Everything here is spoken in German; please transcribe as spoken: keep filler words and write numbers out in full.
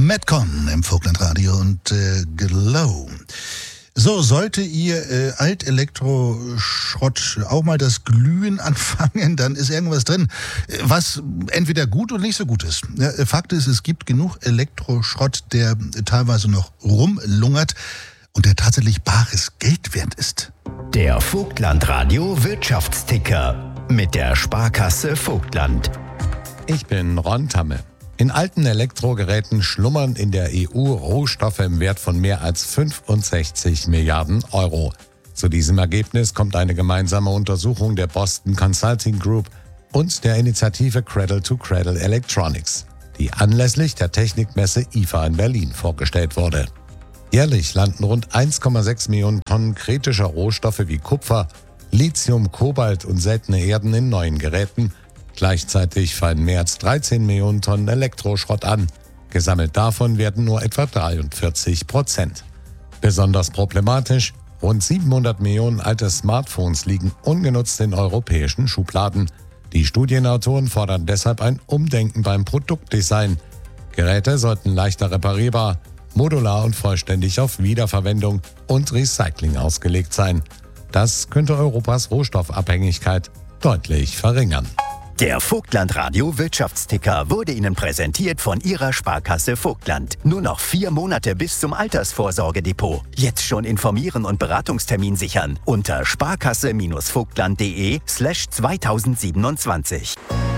Metcon im Vogtlandradio und äh, Glow. So, sollte Ihr äh, Altelektroschrott auch mal das Glühen anfangen, dann ist irgendwas drin, was entweder gut oder nicht so gut ist. Ja, Fakt ist, es gibt genug Elektroschrott, der teilweise noch rumlungert und der tatsächlich bares Geld wert ist. Der Vogtlandradio Wirtschaftsticker mit der Sparkasse Vogtland. Ich bin Ron Tamme. In alten Elektrogeräten schlummern in der E U Rohstoffe im Wert von mehr als fünfundsechzig Milliarden Euro. Zu diesem Ergebnis kommt eine gemeinsame Untersuchung der Boston Consulting Group und der Initiative Cradle to Cradle Electronics, die anlässlich der Technikmesse I F A in Berlin vorgestellt wurde. Jährlich landen rund eins Komma sechs Millionen Tonnen kritischer Rohstoffe wie Kupfer, Lithium, Kobalt und seltene Erden in neuen Geräten. Gleichzeitig fallen mehr als dreizehn Millionen Tonnen Elektroschrott an. Gesammelt davon werden nur etwa dreiundvierzig Prozent. Besonders problematisch, rund siebenhundert Millionen alte Smartphones liegen ungenutzt in europäischen Schubladen. Die Studienautoren fordern deshalb ein Umdenken beim Produktdesign. Geräte sollten leichter reparierbar, modular und vollständig auf Wiederverwendung und Recycling ausgelegt sein. Das könnte Europas Rohstoffabhängigkeit deutlich verringern. Der Vogtlandradio Wirtschaftsticker wurde Ihnen präsentiert von Ihrer Sparkasse Vogtland. Nur noch vier Monate bis zum Altersvorsorgedepot. Jetzt schon informieren und Beratungstermin sichern unter sparkasse-vogtland.de slash zweitausendsiebenundzwanzig.